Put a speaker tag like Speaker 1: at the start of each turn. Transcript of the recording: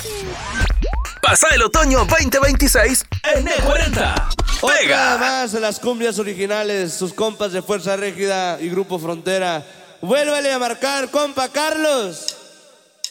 Speaker 1: Pasa el otoño 2026 en E40.
Speaker 2: Otra
Speaker 1: ¡Pega!
Speaker 2: más de las cumbias originales, sus compas de Fuerza Régida y Grupo Frontera. Vuélvale a marcar, compa Carlos.